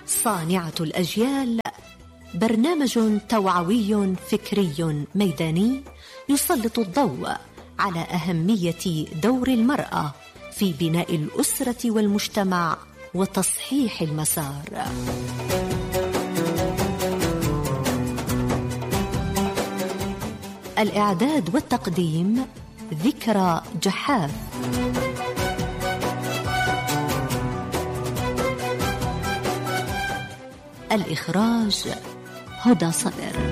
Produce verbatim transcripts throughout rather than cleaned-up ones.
صانعة الأجيال، برنامج توعوي فكري ميداني يسلط الضوء على أهمية دور المرأة في بناء الأسرة والمجتمع وتصحيح المسار. الإعداد والتقديم ذكرى جحاف. الإخراج هدى صدر.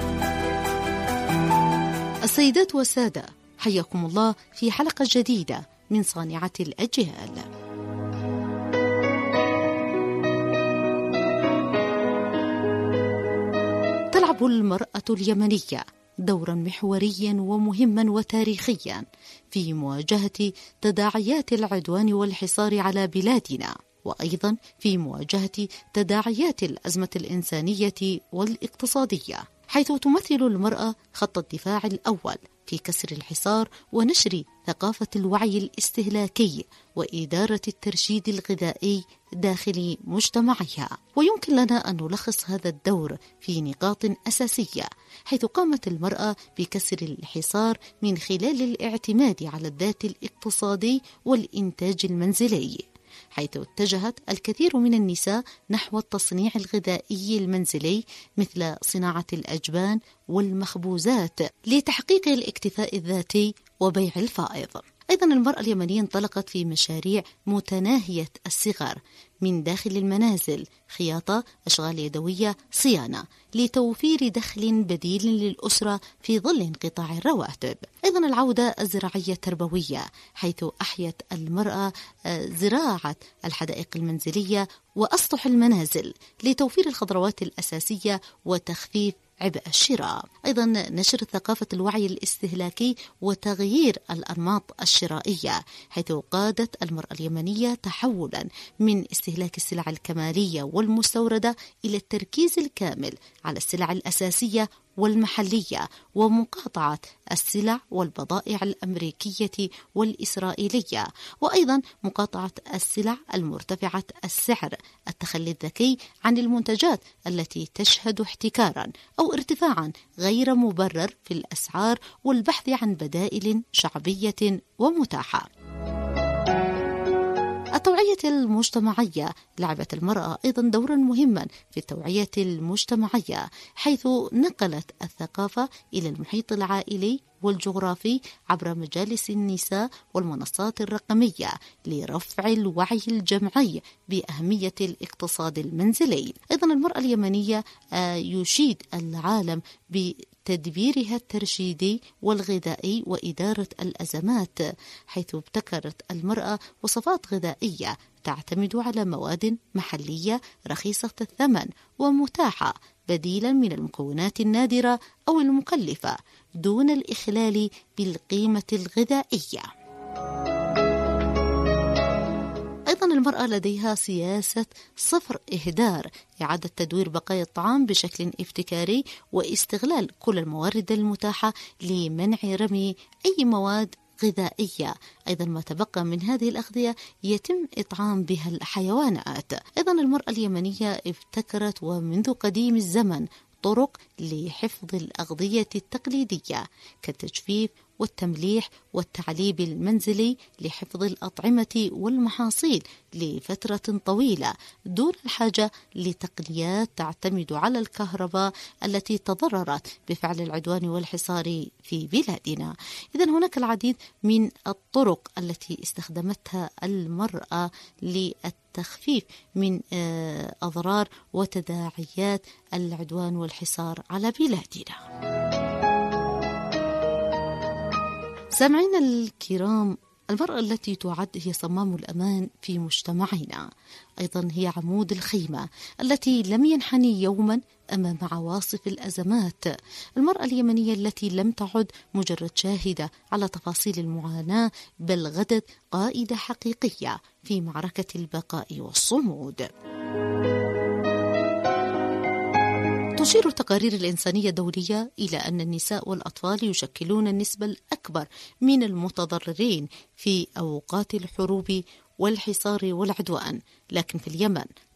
السيدات والسادة، حياكم الله في حلقة جديدة من صانعة الأجيال. تلعب المرأة اليمنية دورا محوريا ومهما وتاريخيا في مواجهة تداعيات العدوان والحصار على بلادنا، وأيضا في مواجهة تداعيات الأزمة الإنسانية والاقتصادية، حيث تمثل المرأة خط الدفاع الأول في كسر الحصار ونشر ثقافة الوعي الاستهلاكي وإدارة الترشيد الغذائي داخل مجتمعها. ويمكن لنا أن نلخص هذا الدور في نقاط أساسية، حيث قامت المرأة بكسر الحصار من خلال الاعتماد على الذات الاقتصادي والإنتاج المنزلي، حيث اتجهت الكثير من النساء نحو التصنيع الغذائي المنزلي مثل صناعة الأجبان والمخبوزات لتحقيق الاكتفاء الذاتي وبيع الفائض. أيضا المرأة اليمنية انطلقت في مشاريع متناهية الصغر من داخل المنازل، خياطة، أشغال يدوية، صيانة، لتوفير دخل بديل للأسرة في ظل انقطاع الرواتب. أيضا العودة الزراعية التربوية، حيث أحيت المرأة زراعة الحدائق المنزلية وأسطح المنازل لتوفير الخضروات الأساسية وتخفيف عبء الشراء. أيضا نشر ثقافة الوعي الاستهلاكي وتغيير الأنماط الشرائية، حيث قادت المرأة اليمنية تحولا من استهلاك السلع الكمالية والمستوردة إلى التركيز الكامل على السلع الأساسية والمحلية، ومقاطعة السلع والبضائع الأمريكية والإسرائيلية، وأيضا مقاطعة السلع المرتفعة السعر، التخلي الذكي عن المنتجات التي تشهد احتكارا أو ارتفاعا غير مبرر في الأسعار، والبحث عن بدائل شعبية ومتاحة. التوعية المجتمعية، لعبت المرأة أيضا دورا مهما في التوعية المجتمعية، حيث نقلت الثقافة إلى المحيط العائلي والجغرافي عبر مجالس النساء والمنصات الرقمية لرفع الوعي الجمعي بأهمية الاقتصاد المنزلي. أيضا المرأة اليمنية يشيد العالم بتدبيرها الترشيدي والغذائي وإدارة الأزمات، حيث ابتكرت المرأة وصفات غذائية تعتمد على مواد محلية رخيصة الثمن ومتاحة، بديلا من المكونات النادرة أو المكلفة دون الإخلال بالقيمة الغذائية. أيضا المرأة لديها سياسة صفر إهدار، إعادة تدوير بقايا الطعام بشكل ابتكاري واستغلال كل الموارد المتاحة لمنع رمي أي مواد غذائية. أيضا ما تبقى من هذه الأغذية يتم إطعام بها الحيوانات. أيضا المرأة اليمنية ابتكرت ومنذ قديم الزمن طرق لحفظ الأغذية التقليدية كالتجفيف والتمليح والتعليب المنزلي لحفظ الأطعمة والمحاصيل لفترة طويلة دون الحاجة لتقنيات تعتمد على الكهرباء التي تضررت بفعل العدوان والحصار في بلادنا. إذن هناك العديد من الطرق التي استخدمتها المرأة للتخفيف من أضرار وتداعيات العدوان والحصار على بلادنا. سامعين الكرام، المرأة التي تعد هي صمام الأمان في مجتمعنا، أيضا هي عمود الخيمة التي لم ينحني يوما أمام عواصف الأزمات. المرأة اليمنية التي لم تعد مجرد شاهدة على تفاصيل المعاناة، بل غدت قائدة حقيقية في معركة البقاء والصمود. تشير التقارير الإنسانية الدولية إلى أن النساء والأطفال يشكلون النسبة الأكبر من المتضررين في أوقات الحروب والحصار والعدوان، لكن في اليمن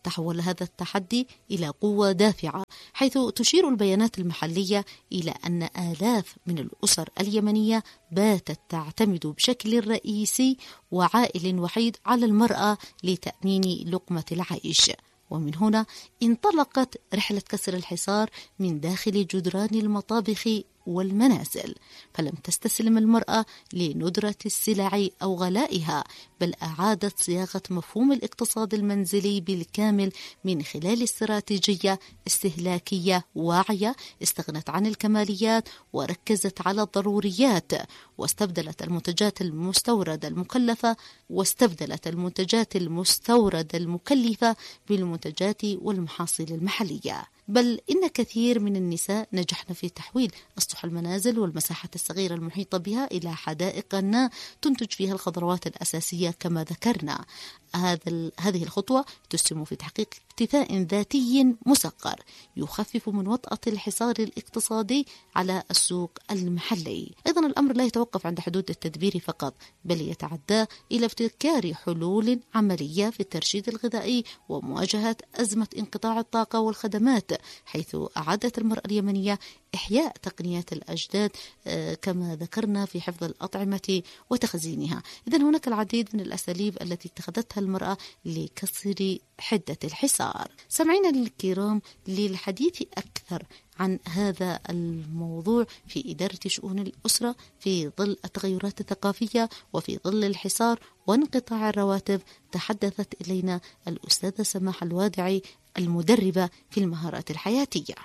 تحول هذا التحدي إلى قوة دافعة، حيث تشير البيانات المحلية إلى أن آلاف من الأسر اليمنية باتت تعتمد بشكل رئيسي وعائل وحيد على المرأة لتأمين لقمة العيش. ومن هنا انطلقت رحلة كسر الحصار من داخل جدران المطابخ والمنازل، فلم تستسلم المرأة لندرة السلع أو غلائها، بل أعادت صياغة مفهوم الاقتصاد المنزلي بالكامل من خلال استراتيجية استهلاكية واعية استغنت عن الكماليات وركزت على الضروريات، واستبدلت المنتجات المستوردة المكلفة واستبدلت المنتجات المستوردة المكلفة بالمنتجات والمحاصيل المحلية. بل إن كثير من النساء نجحن في تحويل أسطح المنازل والمساحات الصغيرة المحيطة بها إلى حدائق تنتج فيها الخضروات الأساسية كما ذكرنا. هذا هذه الخطوة تسهم في تحقيق اكتفاء ذاتي مسقر يخفف من وطأة الحصار الاقتصادي على السوق المحلي. أيضا الأمر لا يتوقف عند حدود التدبير فقط، بل يتعدى إلى ابتكار حلول عملية في الترشيد الغذائي ومواجهة أزمة انقطاع الطاقة والخدمات، حيث أعادت المرأة اليمنية إحياء تقنيات الأجداد كما ذكرنا في حفظ الأطعمة وتخزينها. إذن هناك العديد من الأساليب التي اتخذتها المرأة لكسر حدة الحصار. سمعينا الكرام للحديث أكثر عن هذا الموضوع في إدارة شؤون الأسرة في ظل التغيرات الثقافية وفي ظل الحصار وانقطاع الرواتب، تحدثت إلينا الأستاذة سماح الوادعي المدربة في المهارات الحياتية.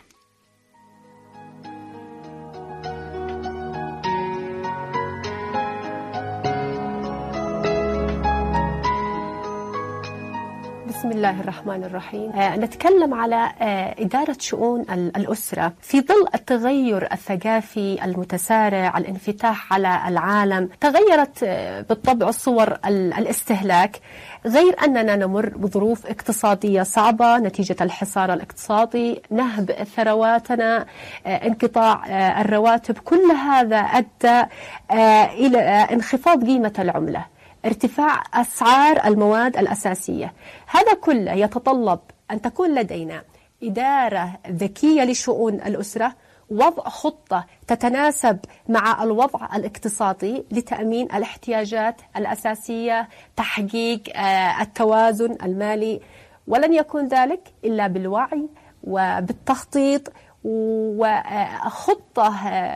بسم الله الرحمن الرحيم. آه نتكلم على آه إدارة شؤون الأسرة في ظل التغير الثقافي المتسارع، الانفتاح على العالم. تغيرت آه بالطبع صور الاستهلاك، غير أننا نمر بظروف اقتصادية صعبة نتيجة الحصار الاقتصادي، نهب ثرواتنا، آه انقطاع آه الرواتب. كل هذا أدى آه إلى آه انخفاض قيمة العملة، ارتفاع أسعار المواد الأساسية. هذا كله يتطلب أن تكون لدينا إدارة ذكية لشؤون الأسرة، وضع خطة تتناسب مع الوضع الاقتصادي لتأمين الاحتياجات الأساسية، تحقيق التوازن المالي. ولن يكون ذلك إلا بالوعي وبالتخطيط وخطة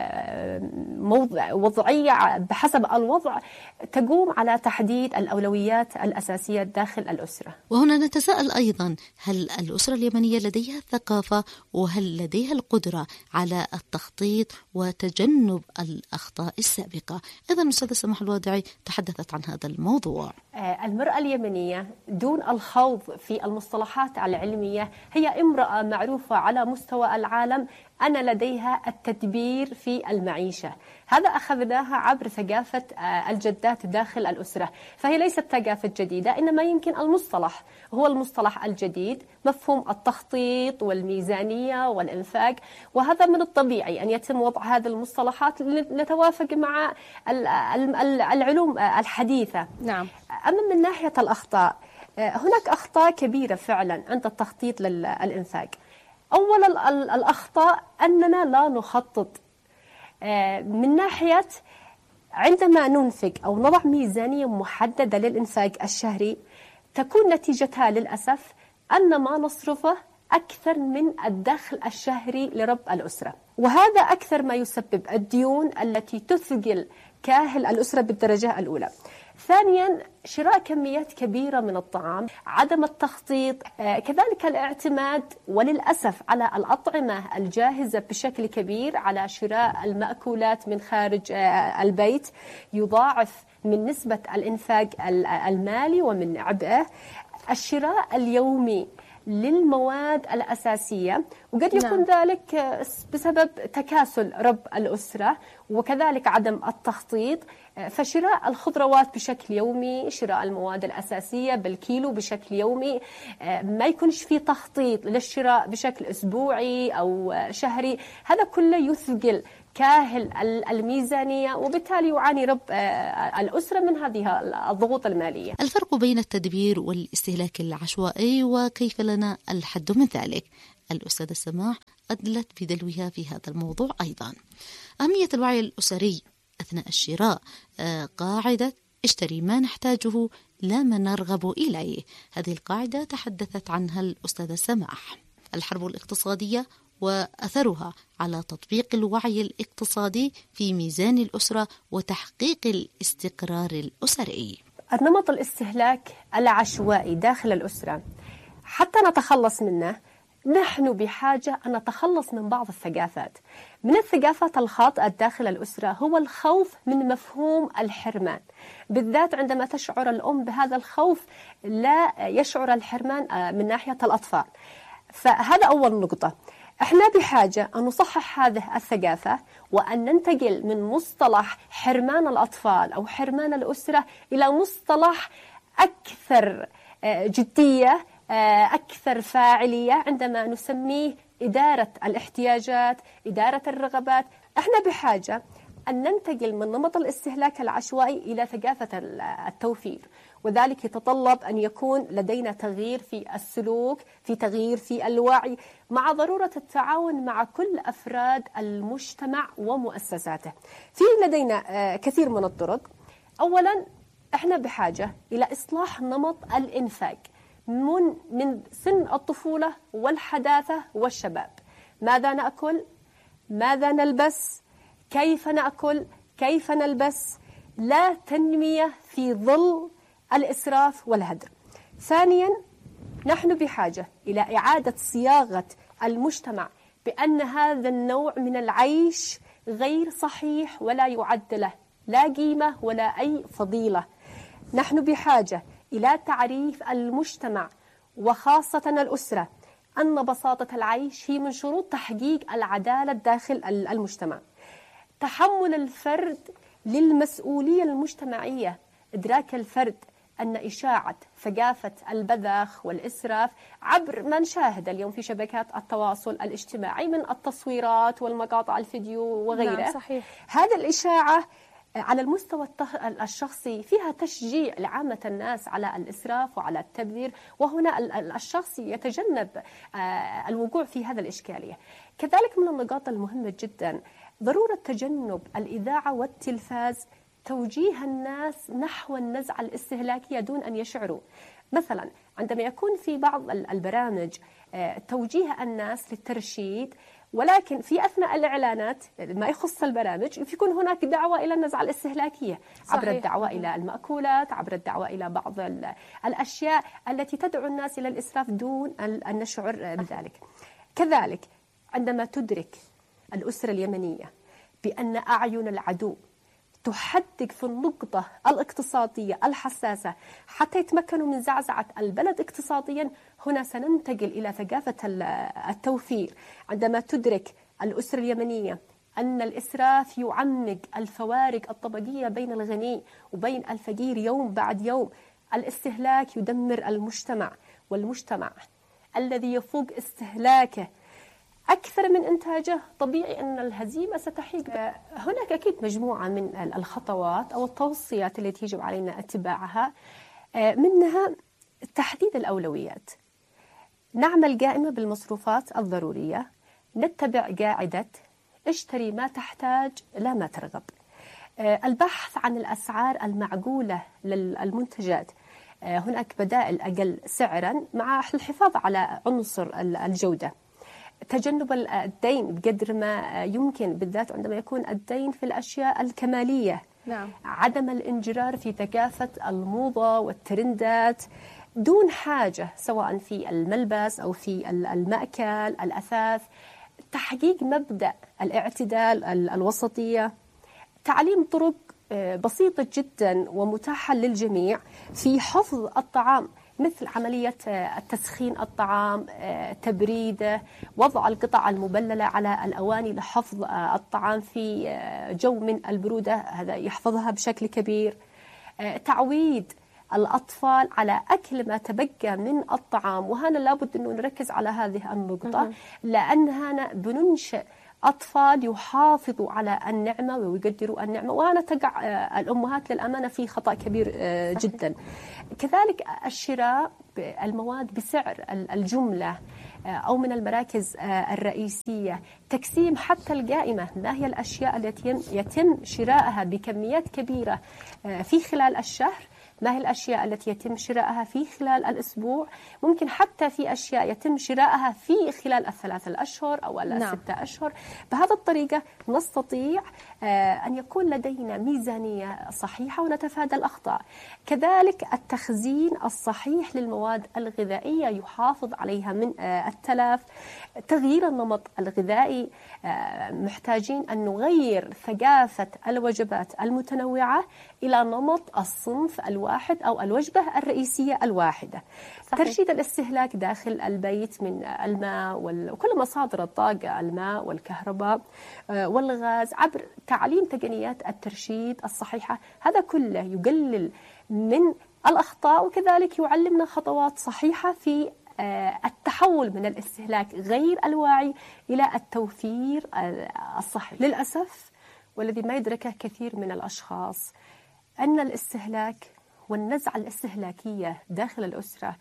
وضعية بحسب الوضع تقوم على تحديد الأولويات الأساسية داخل الأسرة. وهنا نتساءل أيضا، هل الأسرة اليمنية لديها الثقافة وهل لديها القدرة على التخطيط وتجنب الأخطاء السابقة؟ إذن أستاذة سماح الوادعي تحدثت عن هذا الموضوع. المرأة اليمنية دون الخوض في المصطلحات العلمية هي امرأة معروفة على مستوى العالم أن لديها التدبير في المعيشة. هذا أخذناها عبر ثقافة الجدات داخل الأسرة، فهي ليست ثقافة جديدة، إنما يمكن المصطلح هو المصطلح الجديد، مفهوم التخطيط والميزانية والإنفاق. وهذا من الطبيعي أن يتم وضع هذه المصطلحات لنتوافق مع العلوم الحديثة. نعم. أما من ناحية الأخطاء، هناك أخطاء كبيرة فعلا عند التخطيط للإنفاق. أولا الأخطاء أننا لا نخطط من ناحية عندما ننفق أو نضع ميزانية محددة للإنفاق الشهري، تكون نتيجتها للأسف أن ما نصرفه أكثر من الدخل الشهري لرب الأسرة، وهذا أكثر ما يسبب الديون التي تثقل كاهل الأسرة بالدرجة الأولى. ثانيا شراء كميات كبيرة من الطعام، عدم التخطيط، آه كذلك الاعتماد وللأسف على الأطعمة الجاهزة بشكل كبير، على شراء المأكولات من خارج آه البيت، يضاعف من نسبة الإنفاق المالي ومن عبئه. الشراء اليومي للمواد الأساسية، وقد يكون نعم. ذلك بسبب تكاسل رب الأسرة وكذلك عدم التخطيط. فشراء الخضروات بشكل يومي، شراء المواد الأساسية بالكيلو بشكل يومي، ما يكونش في تخطيط للشراء بشكل أسبوعي أو شهري، هذا كله يثقل كاهل الميزانية، وبالتالي يعاني رب الأسرة من هذه الضغوط المالية. الفرق بين التدبير والاستهلاك العشوائي وكيف لنا الحد من ذلك؟ الأستاذة سماح أدلت بدلوها في هذا الموضوع أيضا. أهمية الوعي الأسري أثناء الشراء، قاعدة اشتري ما نحتاجه لا ما نرغب إليه، هذه القاعدة تحدثت عنها الأستاذة سماح. الحرب الاقتصادية وأثرها على تطبيق الوعي الاقتصادي في ميزان الأسرة وتحقيق الاستقرار الأسري. النمط الاستهلاك العشوائي داخل الأسرة حتى نتخلص منه نحن بحاجة أن نتخلص من بعض الثقافات. من الثقافات الخاطئة داخل الأسرة هو الخوف من مفهوم الحرمان، بالذات عندما تشعر الأم بهذا الخوف لا يشعر الحرمان من ناحية الأطفال. فهذا أول نقطة. احنا بحاجة أن نصحح هذه الثقافة وأن ننتقل من مصطلح حرمان الأطفال أو حرمان الأسرة إلى مصطلح أكثر جدية، أكثر فاعلية، عندما نسميه إدارة الاحتياجات، إدارة الرغبات. احنا بحاجة أن ننتقل من نمط الاستهلاك العشوائي إلى ثقافة التوفير، وذلك يتطلب أن يكون لدينا تغيير في السلوك، في تغيير في الوعي، مع ضرورة التعاون مع كل أفراد المجتمع ومؤسساته. في لدينا كثير من الطرق. أولا احنا بحاجة إلى إصلاح نمط الإنفاق من من سن الطفولة والحداثة والشباب. ماذا نأكل؟ ماذا نلبس؟ كيف نأكل؟ كيف نلبس؟ لا تنمية في ظل الإسراف والهدر. ثانيا نحن بحاجة إلى إعادة صياغة المجتمع بأن هذا النوع من العيش غير صحيح ولا يعد له لا قيمة ولا أي فضيلة. نحن بحاجة إلى تعريف المجتمع وخاصة الأسرة أن بساطة العيش هي من شروط تحقيق العدالة داخل المجتمع. تحمل الفرد للمسؤولية المجتمعية، إدراك الفرد أن إشاعة ثقافة البذخ والإسراف عبر ما نشاهد اليوم في شبكات التواصل الاجتماعي من التصويرات والمقاطع الفيديو وغيره. نعم صحيح. هذه الإشاعة على المستوى الشخصي فيها تشجيع لعامة الناس على الإسراف وعلى التبذير، وهنا الشخص يتجنب الوقوع في هذا الإشكالية. كذلك من النقاط المهمة جدا ضرورة تجنب الإذاعة والتلفاز توجيه الناس نحو النزعة الاستهلاكية دون أن يشعروا. مثلا عندما يكون في بعض البرامج توجيه الناس للترشيد، ولكن في أثناء الإعلانات ما يخص البرامج يكون هناك دعوة إلى النزعة الاستهلاكية عبر صحيح. الدعوة إلى المأكولات، عبر الدعوة إلى بعض الأشياء التي تدعو الناس إلى الإسراف دون أن نشعر بذلك. كذلك عندما تدرك الأسرة اليمنية بأن أعين العدو تحدق في النقطة الاقتصادية الحساسة حتى يتمكنوا من زعزعة البلد اقتصاديا، هنا سننتقل إلى ثقافة التوفير. عندما تدرك الأسرة اليمنية أن الإسراف يعمق الفوارق الطبقية بين الغني وبين الفقير يوم بعد يوم، الاستهلاك يدمر المجتمع، والمجتمع الذي يفوق استهلاكه أكثر من إنتاجه طبيعي أن الهزيمة ستحيق. هناك أكيد مجموعة من الخطوات أو التوصيات التي يجب علينا اتباعها، منها تحديد الأولويات. نعمل قائمة بالمصروفات الضرورية، نتبع قاعدة اشتري ما تحتاج لا ما ترغب. البحث عن الأسعار المعقولة للمنتجات، هناك بدائل أقل سعرا مع الحفاظ على عنصر الجودة. تجنب الدين بقدر ما يمكن، بالذات عندما يكون الدين في الأشياء الكمالية. نعم. عدم الانجرار في ثقافة الموضة والترندات دون حاجة، سواء في الملبس أو في المأكل الأثاث. تحقيق مبدأ الاعتدال الوسطية. تعليم طرق بسيطة جدا ومتاحة للجميع في حفظ الطعام، مثل عملية تسخين الطعام، تبريده، وضع القطع المبللة على الأواني لحفظ الطعام في جو من البرودة، هذا يحفظها بشكل كبير. تعويد الأطفال على أكل ما تبقى من الطعام، وهنا لابد أنه نركز على هذه النقطة، لأن هنا بننشئ أطفال يحافظوا على النعمة ويقدروا النعمة، وأنا تقع الأمهات للأمانة في خطأ كبير جدا. كذلك الشراء المواد بسعر الجملة أو من المراكز الرئيسية، تقسيم حتى القائمة، ما هي الأشياء التي يتم شراءها بكميات كبيرة في خلال الشهر، ما هي الأشياء التي يتم شراءها في خلال الأسبوع، ممكن حتى في أشياء يتم شراءها في خلال الثلاثة الأشهر أو الستة أشهر. بهذا الطريقة نستطيع أن يكون لدينا ميزانية صحيحة ونتفادى الأخطاء. كذلك التخزين الصحيح للمواد الغذائية يحافظ عليها من التلف. تغيير النمط الغذائي، محتاجين أن نغير ثقافة الوجبات المتنوعة إلى نمط الصنف الواحد أو الوجبة الرئيسية الواحدة. صحيح. ترشيد الاستهلاك داخل البيت من الماء وكل مصادر الطاقة، الماء والكهرباء والغاز، عبر تعليم تقنيات الترشيد الصحيحة. هذا كله يقلل من الأخطاء، وكذلك يعلمنا خطوات صحيحة في التحول من الاستهلاك غير الواعي إلى التوفير الصحي. للأسف والذي ما يدركه كثير من الأشخاص أن الاستهلاك والنزعة الاستهلاكية داخل الأسرة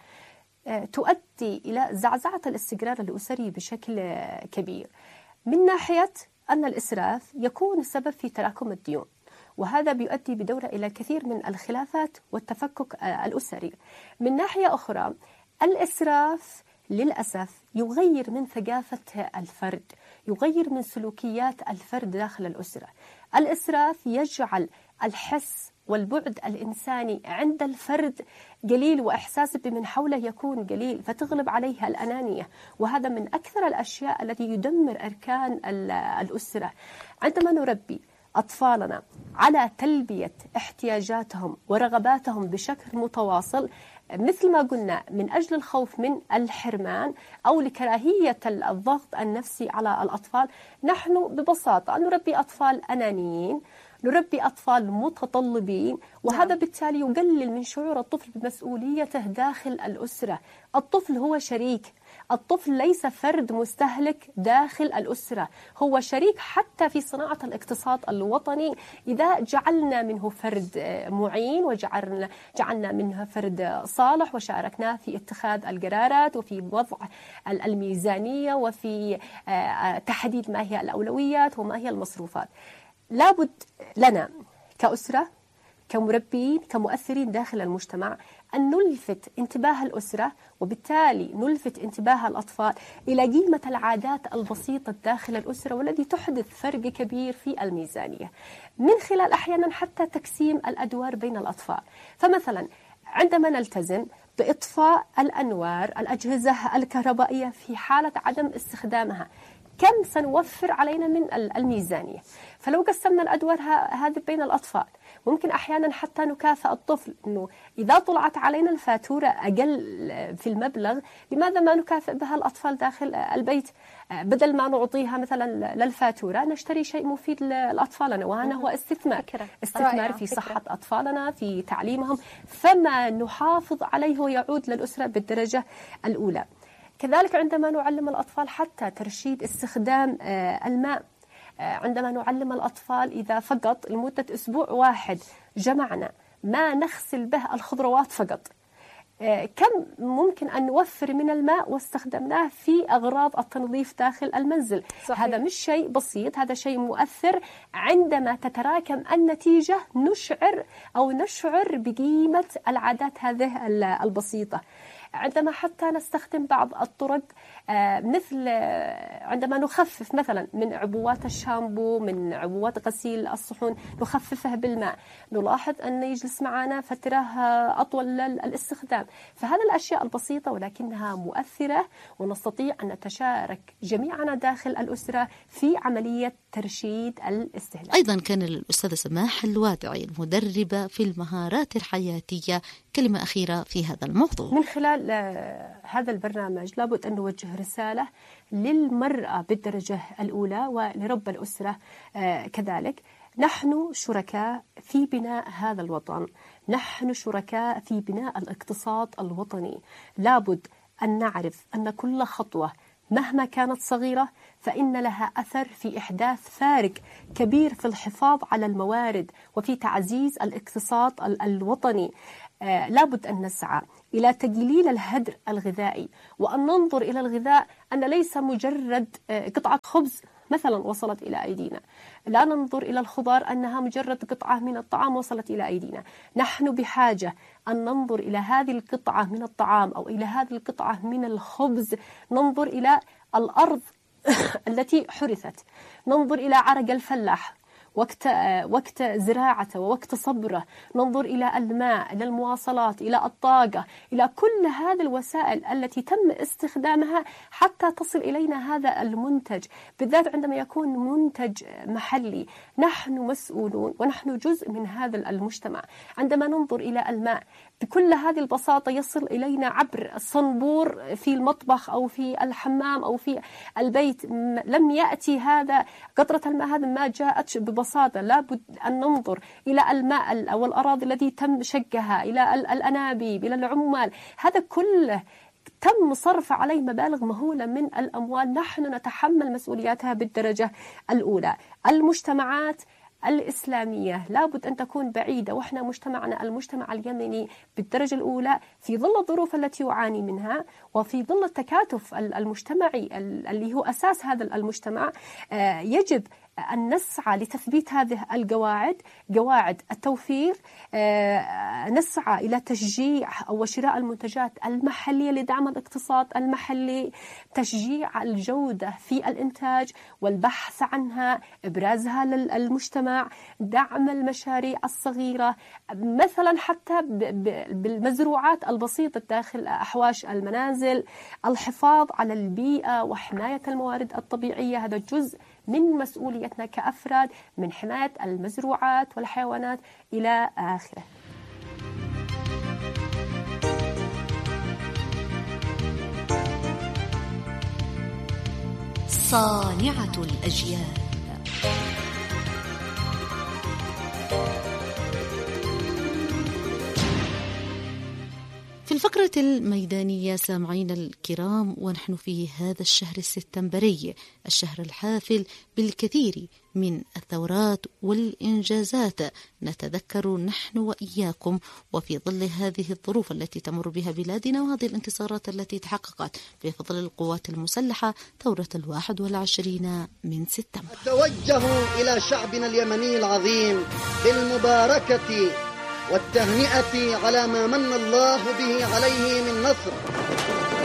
تؤدي إلى زعزعة الاستقرار الأسري بشكل كبير، من ناحية أن الإسراف يكون سبب في تراكم الديون، وهذا بيؤدي بدوره إلى كثير من الخلافات والتفكك الأسري. من ناحية أخرى الإسراف للأسف يغير من ثقافة الفرد، يغير من سلوكيات الفرد داخل الأسرة. الإسراف يجعل الحس والبعد الإنساني عند الفرد قليل، وإحساسه بمن حوله يكون قليل، فتغلب عليها الأنانية، وهذا من أكثر الأشياء التي يدمر أركان الأسرة. عندما نربي أطفالنا على تلبية احتياجاتهم ورغباتهم بشكل متواصل، مثل ما قلنا من أجل الخوف من الحرمان أو لكراهية الضغط النفسي على الأطفال، نحن ببساطة نربي أطفال أنانيين، نربي أطفال متطلبين، وهذا بالتالي يقلل من شعور الطفل بمسؤوليته داخل الأسرة. الطفل هو شريك، الطفل ليس فرد مستهلك داخل الأسرة، هو شريك حتى في صناعة الاقتصاد الوطني. إذا جعلنا منه فرد معين وجعلنا جعلنا منه فرد صالح وشاركناه في اتخاذ القرارات وفي وضع الميزانية وفي تحديد ما هي الأولويات وما هي المصروفات، لابد لنا كأسرة كمربين كمؤثرين داخل المجتمع أن نلفت انتباه الأسرة، وبالتالي نلفت انتباه الأطفال إلى قيمة العادات البسيطة داخل الأسرة والتي تحدث فرق كبير في الميزانية، من خلال أحيانا حتى تقسيم الأدوار بين الأطفال. فمثلا عندما نلتزم بإطفاء الأنوار الأجهزة الكهربائية في حالة عدم استخدامها، كم سنوفر علينا من الميزانية؟ فلو قسمنا الأدوار هذه بين الأطفال، ممكن أحيانا حتى نكافئ الطفل أنه إذا طلعت علينا الفاتورة أقل في المبلغ، لماذا ما نكافئ بها الأطفال داخل البيت؟ بدل ما نعطيها مثلا للفاتورة نشتري شيء مفيد لأطفالنا، وهذا هو استثمار استثمار في صحة أطفالنا، في تعليمهم، فما نحافظ عليه ويعود للأسرة بالدرجة الأولى. كذلك عندما نعلم الأطفال حتى ترشيد استخدام الماء، عندما نعلم الأطفال إذا فقط لمدة أسبوع واحد جمعنا ما نغسل به الخضروات فقط، كم ممكن أن نوفر من الماء واستخدمناه في أغراض التنظيف داخل المنزل. صحيح. هذا مش شيء بسيط، هذا شيء مؤثر. عندما تتراكم النتيجة نشعر أو نشعر بقيمة العادات هذه البسيطة. عندما حتى نستخدم بعض الطرق مثل عندما نخفف مثلا من عبوات الشامبو، من عبوات غسيل الصحون، نخففها بالماء، نلاحظ أن يجلس معنا فترة أطول للاستخدام. فهذه الأشياء البسيطة ولكنها مؤثرة، ونستطيع أن نتشارك جميعنا داخل الأسرة في عملية ترشيد الاستهلاك. أيضا كان للأستاذة سماح الوادعي المدربة في المهارات الحياتية كلمة أخيرة في هذا الموضوع. من خلال هذا البرنامج لابد أن نوجه رسالة للمرأة بالدرجة الأولى ولرب الأسرة كذلك. نحن شركاء في بناء هذا الوطن، نحن شركاء في بناء الاقتصاد الوطني. لابد أن نعرف أن كل خطوة مهما كانت صغيرة فإن لها أثر في إحداث فارق كبير في الحفاظ على الموارد وفي تعزيز الاقتصاد الوطني. آه لابد أن نسعى إلى تقليل الهدر الغذائي، وأن ننظر إلى الغذاء أن ليس مجرد آه قطعة خبز مثلا وصلت إلى أيدينا، لا ننظر إلى الخضار أنها مجرد قطعة من الطعام وصلت إلى أيدينا. نحن بحاجة أن ننظر إلى هذه القطعة من الطعام أو إلى هذه القطعة من الخبز، ننظر إلى الأرض التي حرثت، ننظر إلى عرق الفلاح وقت وقت زراعته ووقت صبره، ننظر إلى الماء، إلى المواصلات، إلى الطاقة، إلى كل هذه الوسائل التي تم استخدامها حتى تصل إلينا هذا المنتج، بالذات عندما يكون منتج محلي. نحن مسؤولون ونحن جزء من هذا المجتمع. عندما ننظر إلى الماء بكل هذه البساطة يصل إلينا عبر الصنبور في المطبخ أو في الحمام أو في البيت، لم يأتي هذا قطرة الماء هذا ما جاءت ببساطة. لابد أن ننظر إلى الماء أو الأراضي التي تم شقها، إلى الأنابيب، إلى العمال، هذا كله تم صرف عليه مبالغ مهولة من الأموال، نحن نتحمل مسؤولياتها بالدرجة الأولى. المجتمعات الإسلامية لابد أن تكون بعيدة، وإحنا مجتمعنا المجتمع اليمني بالدرجة الأولى في ظل الظروف التي يعاني منها وفي ظل التكاتف المجتمعي اللي هو أساس هذا المجتمع، يجب أن نسعى لتثبيت هذه القواعد، قواعد التوفير، نسعى إلى تشجيع أو شراء المنتجات المحلية لدعم الاقتصاد المحلي، تشجيع الجودة في الإنتاج والبحث عنها، إبرازها للمجتمع، دعم المشاريع الصغيرة مثلا حتى بالمزروعات البسيطة داخل أحواش المنازل، الحفاظ على البيئة وحماية الموارد الطبيعية، هذا جزء من مسؤوليتنا كأفراد، من حماية المزروعات والحيوانات إلى آخره. صانعة الأجيال. في الفقرة الميدانية سامعينا الكرام، ونحن في هذا الشهر السبتمبري، الشهر الحافل بالكثير من الثورات والإنجازات، نتذكر نحن وإياكم وفي ظل هذه الظروف التي تمر بها بلادنا وهذه الانتصارات التي تحققت بفضل القوات المسلحة ثورة الواحد والعشرين من سبتمبر. أتوجه إلى شعبنا اليمني العظيم بالمباركة والتهنئة على ما من الله به عليه من نصر